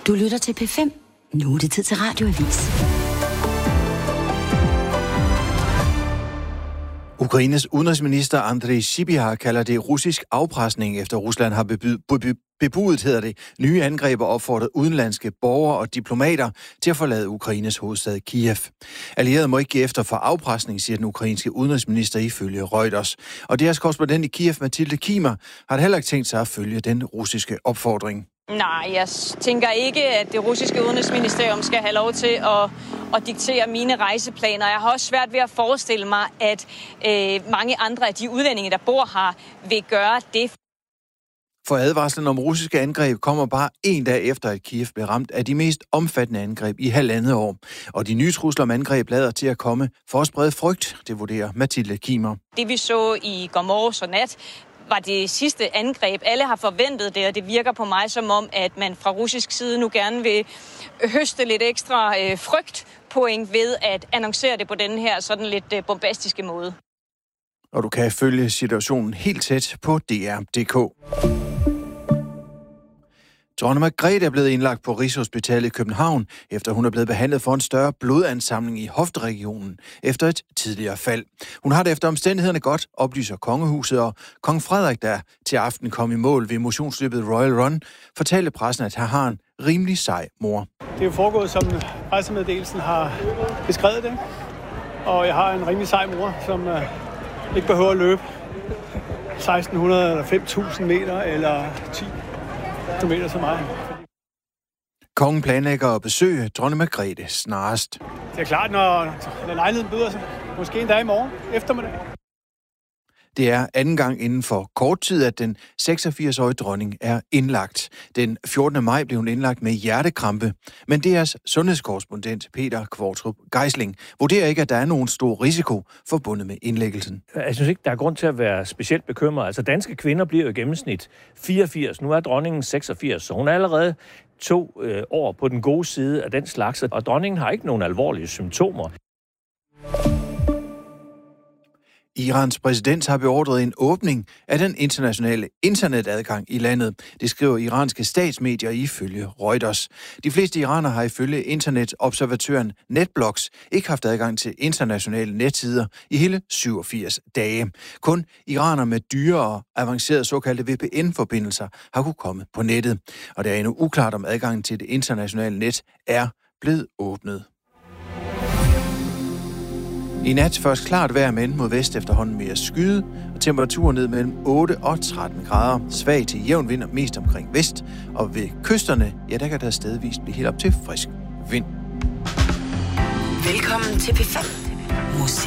Du lytter til P5. Nu er det tid til Radioavis. Ukraines udenrigsminister Andriy Sybiha kalder det russisk afpresning, efter Rusland har bebudet, nye angreb og opfordret udenlandske borgere og diplomater til at forlade Ukraines hovedstad Kiev. Allierede må ikke give efter for afpresning, siger den ukrainske udenrigsminister ifølge Reuters. Og deres korrespondent i Kiev, Mathilde Kimer, har heller ikke tænkt sig at følge den russiske opfordring. Nej, jeg tænker ikke, at det russiske udenrigsministerium skal have lov til at diktere mine rejseplaner. Jeg har også svært ved at forestille mig, at mange andre af de udlændinge, der bor her, vil gøre det. For advarslen om russiske angreb kommer bare en dag efter, at Kiev blev ramt af de mest omfattende angreb i 1,5 år. Og de nye trusler om angreb lader til at komme for at sprede frygt, det vurderer Mathilde Kimer. Det vi så i går morges og nat, var det sidste angreb. Alle har forventet det, og det virker på mig som om, at man fra russisk side nu gerne vil høste lidt ekstra frygtpoint ved at annoncere det på den her sådan lidt bombastiske måde. Og du kan følge situationen helt tæt på dr.dk. Dronning Margrethe er blevet indlagt på Rigshospitalet i København, efter hun er blevet behandlet for en større blodansamling i hofteregionen efter et tidligere fald. Hun har det efter omstændighederne godt, oplyser kongehuset, og kong Frederik, der til aften kom i mål ved motionsløbet Royal Run, fortalte pressen, at han har en rimelig sej mor. Det er jo foregået, som pressemeddelelsen har beskrevet det, og jeg har en rimelig sej mor, som ikke behøver at løbe 1600 eller 5.000 meter eller 10 meter så meget. Kongen planlægger at besøge dronning Margrethe snarest. Det er klart, når lejligheden byder sig. Måske en dag i morgen eftermiddag. Det er anden gang inden for kort tid, at den 86-årige dronning er indlagt. Den 14. maj blev hun indlagt med hjertekrampe, men DR's sundhedskorrespondent Peter Kvartrup Geisling vurderer ikke, at der er nogen stor risiko forbundet med indlæggelsen. Jeg synes ikke, der er grund til at være specielt bekymret. Altså, danske kvinder bliver jo i gennemsnit 84. Nu er dronningen 86, så hun er allerede 2 år på den gode side af den slags, og dronningen har ikke nogen alvorlige symptomer. Irans præsident har beordret en åbning af den internationale internetadgang i landet. Det skriver iranske statsmedier ifølge Reuters. De fleste iranere har ifølge internetobservatøren Netblocks ikke haft adgang til internationale netsider i hele 87 dage. Kun iranere med dyre og avancerede såkaldte VPN-forbindelser har kunne komme på nettet. Og det er endnu uklart, om adgangen til det internationale net er blevet åbnet. I nat først klart vejr, men mod vest efterhånden mere skyde, og temperaturen ned mellem 8 og 13 grader. Svag til jævn vind og mest omkring vest, og ved kysterne, ja, der kan der stedvist blive helt op til frisk vind. Velkommen til P5.